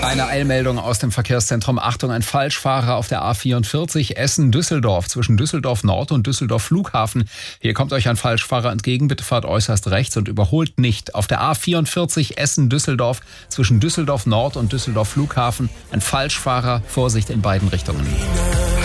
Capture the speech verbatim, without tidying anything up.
Eine Eilmeldung aus dem Verkehrszentrum. Achtung, ein Falschfahrer auf der A vierundvierzig Essen-Düsseldorf zwischen Düsseldorf Nord und Düsseldorf Flughafen. Hier kommt euch ein Falschfahrer entgegen. Bitte fahrt äußerst rechts und überholt nicht. Auf der A vierundvierzig Essen-Düsseldorf zwischen Düsseldorf Nord und Düsseldorf Flughafen. Ein Falschfahrer. Vorsicht in beiden Richtungen.